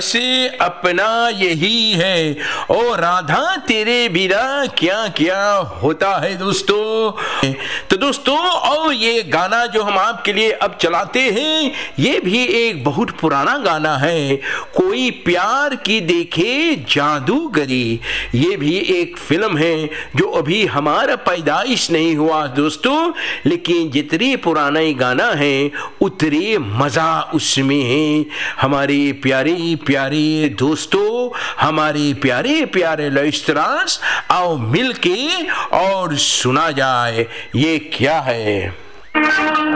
से अपना यही है, ओ राधा तेरे बिना क्या क्या होता है दोस्तों। तो दोस्तों, और ये गाना जो हम आपके लिए अब चलाते हैं, ये भी एक बहुत पुराना गाना है। कोई प्यार की देखे जादूगरी, ये भी एक फिल्म है जो अभी हमारा पैदाइश नहीं हुआ दोस्तों, लेकिन जितनी पुराना ये गाना है उतने मजा उसमें है। हमारे प्यारे प्यारे दोस्तों, हमारे प्यारे प्यारे लिसनर्स, आओ मिलके और सुना जाए ये क्या है।